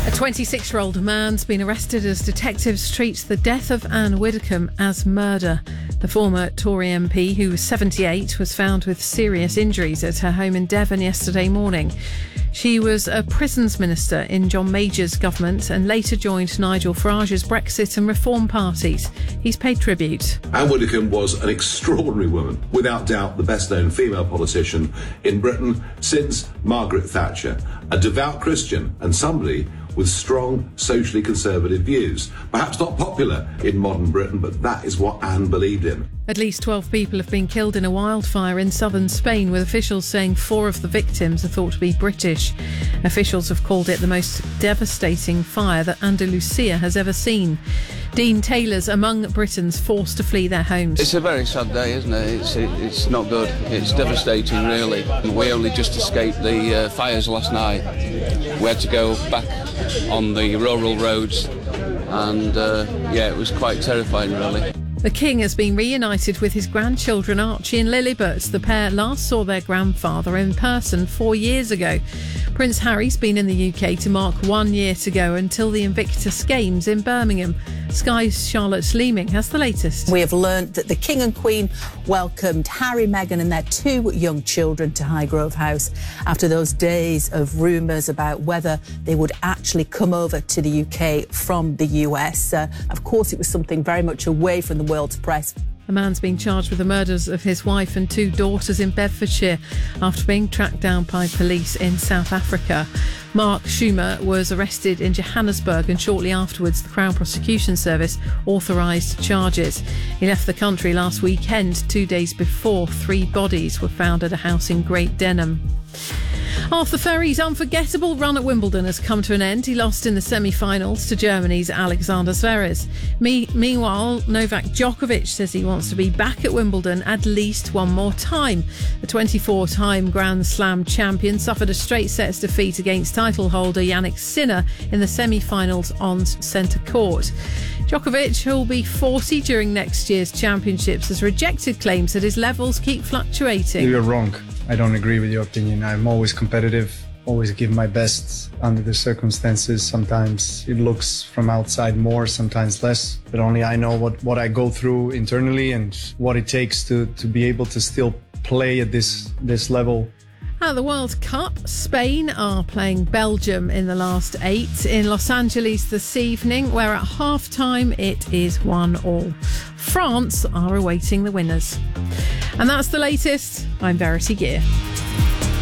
A 26-year-old man's been arrested as detectives treat the death of Anne Widdecombe as murder. The former Tory MP, who was 78, was found with serious injuries at her home in Devon yesterday morning. She was a prisons minister in John Major's government and later joined Nigel Farage's Brexit and Reform parties. He's paid tribute. Anne Widdecombe was an extraordinary woman, without doubt the best-known female politician in Britain since Margaret Thatcher, a devout Christian and somebody with strong socially conservative views. Perhaps not popular in modern Britain, but that is what Anne believed in. At least 12 people have been killed in a wildfire in southern Spain, with officials saying 4 of the victims are thought to be British. Officials have called it the most devastating fire that Andalusia has ever seen. Dean Taylor's among Britons forced to flee their homes. It's a very sad day, isn't it? It's not good. It's devastating, really. We only just escaped the fires last night. We had to go back on the rural roads and it was quite terrifying, really. The King has been reunited with his grandchildren Archie and Lilibet. The pair last saw their grandfather in person 4 years ago. Prince Harry's been in the UK to mark 1 year to go until the Invictus Games in Birmingham. Sky's Charlotte Leeming has the latest. We have learned that the King and Queen welcomed Harry, Meghan and their 2 young children to Highgrove House after those days of rumours about whether they would actually come over to the UK from the US. Of course, it was something very much away from the world's press. A man's been charged with the murders of his wife and 2 daughters in Bedfordshire after being tracked down by police in South Africa. Mark Schumer was arrested in Johannesburg and shortly afterwards the Crown Prosecution Service authorised charges. He left the country last weekend, 2 days before 3 bodies were found at a house in Great Denham. Arthur Ferry's unforgettable run at Wimbledon has come to an end. He lost in the semi-finals to Germany's Alexander Zverev. Meanwhile, Novak Djokovic says he wants to be back at Wimbledon at least one more time. The 24-time Grand Slam champion suffered a straight sets defeat against title holder Jannik Sinner in the semi-finals on centre court. Djokovic, who will be 40 during next year's championships, has rejected claims that his levels keep fluctuating. You're wrong. I don't agree with your opinion. I'm always competitive, always give my best under the circumstances. Sometimes it looks from outside more, sometimes less. But only I know what I go through internally and what it takes to be able to still play at this level. At the World Cup, Spain are playing Belgium in the last 8 in Los Angeles this evening, where at half-time it is 1-1. France are awaiting the winners. And that's the latest. I'm Verity Gear.